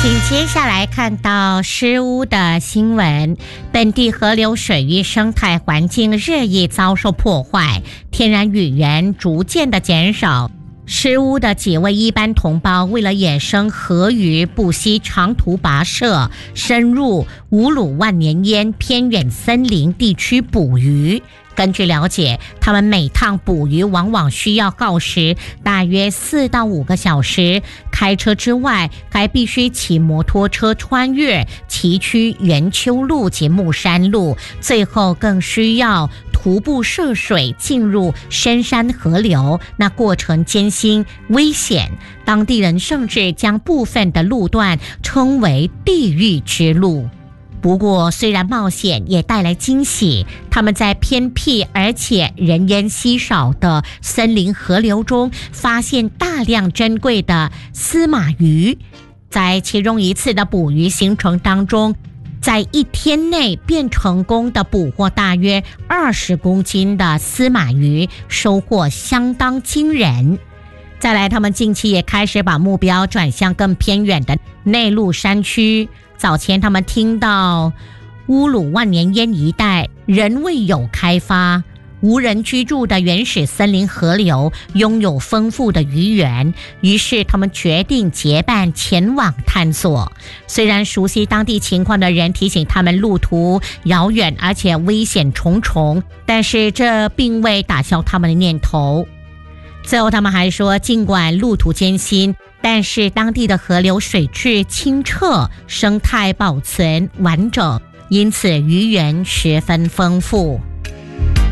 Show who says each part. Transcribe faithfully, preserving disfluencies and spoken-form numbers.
Speaker 1: 紧接下来看到失污的新闻，本地河流水域生态环境日益遭受破坏，天然语言逐渐的减少。失污的几位一般同胞为了野生河鱼，不惜长途跋涉，深入乌鲁万年烟偏远森林地区捕鱼。根据了解，他们每趟捕鱼往往需要耗时大约四到五个小时，开车之外，还必须骑摩托车穿越崎岖圆丘路及木山路，最后更需要徒步涉水进入深山河流，那过程艰辛危险，当地人甚至将部分的路段称为地狱之路。不过虽然冒险也带来惊喜，他们在偏僻而且人烟稀少的森林河流中发现大量珍贵的司马鱼，在其中一次的捕鱼行程当中，在一天内便成功的捕获大约二十公斤的司马鱼，收获相当惊人。再来，他们近期也开始把目标转向更偏远的内陆山区。早前他们听到乌鲁万年烟一带仍未有开发、无人居住的原始森林河流拥有丰富的鱼源，于是他们决定结伴前往探索。虽然熟悉当地情况的人提醒他们路途遥远而且危险重重，但是这并未打消他们的念头。最后他们还说，尽管路途艰辛，但是当地的河流水质清澈，生态保存完整，因此鱼源十分丰富。